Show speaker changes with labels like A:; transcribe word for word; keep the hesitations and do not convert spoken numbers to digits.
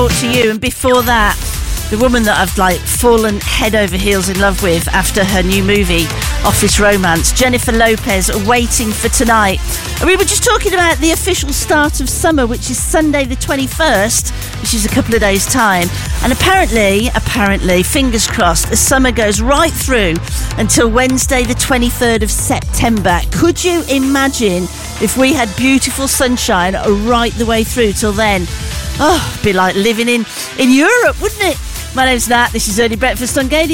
A: To you, and before that, the woman that I've like fallen head over heels in love with after her new movie Office Romance, Jennifer Lopez, Waiting for Tonight. And we were just talking about the official start of summer, which is Sunday the twenty-first, which is a couple of days time, and apparently apparently fingers crossed, the summer goes right through until Wednesday the twenty-third of September. Could you imagine if we had beautiful sunshine right the way through till then? Oh, it'd be like living in, in Europe, wouldn't it? My name's Nat. This is Early Breakfast on Gaydy.